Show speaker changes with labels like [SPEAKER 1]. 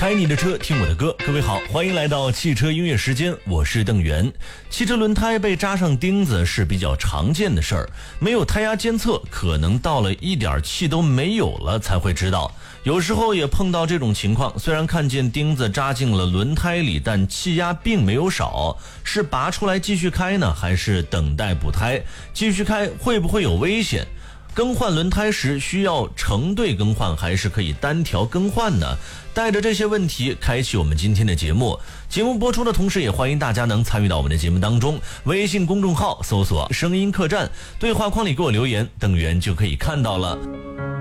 [SPEAKER 1] 开你的车，听我的歌。各位好，欢迎来到汽车音乐时间，我是邓源。汽车轮胎被扎上钉子是比较常见的事儿，没有胎压监测，可能到了一点气都没有了才会知道。有时候也碰到这种情况，虽然看见钉子扎进了轮胎里，但气压并没有少，是拔出来继续开呢，还是等待补胎？继续开会不会有危险？更换轮胎时需要成对更换还是可以单条更换呢？带着这些问题开启我们今天的节目。节目播出的同时也欢迎大家能参与到我们的节目当中，微信公众号搜索声音客栈，对话框里给我留言，邓源就可以看到了。